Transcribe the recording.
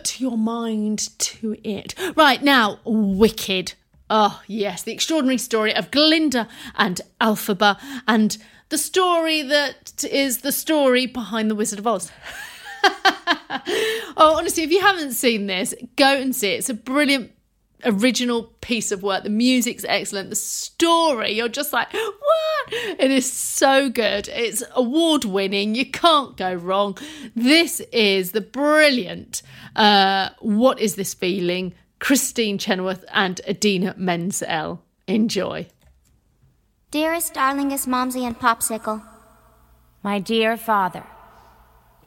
put your mind to it. Right, now, Wicked. Oh, yes, the extraordinary story of Glinda and Elphaba, and the story that is the story behind The Wizard of Oz. Oh, honestly, if you haven't seen this, go and see it. It's a brilliant original piece of work. The music's excellent. The story, you're just like, what? It is so good. It's award-winning. You can't go wrong. This is the brilliant What Is This Feeling? Christine Chenoweth and Idina Menzel. Enjoy. Dearest, darlingest Momsy and Popsicle. My dear father,